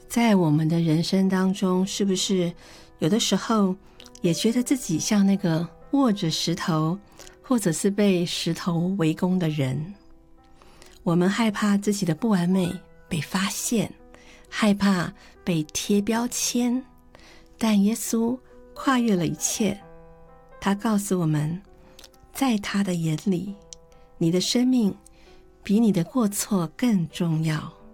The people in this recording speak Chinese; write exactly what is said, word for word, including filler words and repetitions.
在我们的人生当中，是不是有的时候也觉得自己像那个握着石头，或者是被石头围攻的人？我们害怕自己的不完美被发现，害怕被贴标签，但耶稣跨越了一切。他告诉我们，在他的眼里，你的生命比你的过错更重要。